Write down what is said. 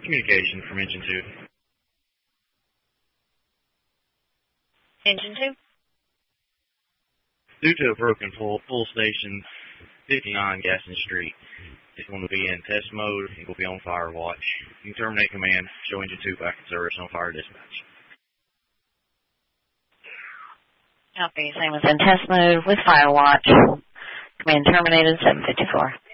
Communication from Engine 2. Engine 2? Due to a broken full station 59 Gaston Street, it's going to be in test mode. It will be on fire watch. You can terminate command. Show Engine 2 back in service on fire dispatch. Copy. Same as in test mode with fire watch. Command terminated 754.